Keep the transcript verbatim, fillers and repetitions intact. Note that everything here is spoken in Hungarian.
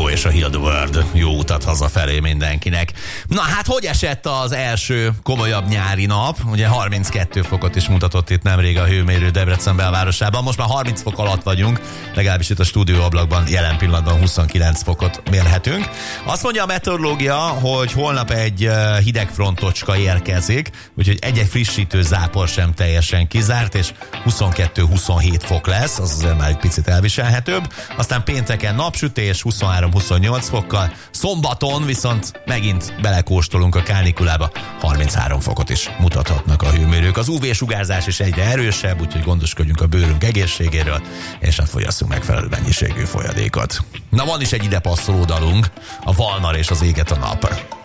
és a Heal the World. Jó utat hazafelé mindenkinek. Na hát, hogy esett az első komolyabb nyári nap? Ugye harminckettő fokot is mutatott itt nemrég a hőmérő Debrecen belvárosában. Most már harminc fok alatt vagyunk, legalábbis itt a stúdióablakban jelen pillanatban huszonkilenc fokot mérhetünk. Azt mondja a meteorológia, hogy holnap egy hidegfrontocska érkezik, úgyhogy egy-egy frissítő zápor sem teljesen kizárt, és huszonkettő huszonhét fok lesz, az azért már egy picit elviselhetőbb. Aztán pénteken napsütés huszonhárom huszonnyolc fokkal, szombaton viszont megint belekóstolunk a kánikulába, harminchárom fokot is mutathatnak a hőmérők. Az ú vé-sugárzás is egyre erősebb, úgyhogy gondoskodjunk a bőrünk egészségéről, és hát fogyasszunk megfelelő mennyiségű folyadékot. Na, van is egy ide passzoló dalunk, a Valnar és az Éget a nap.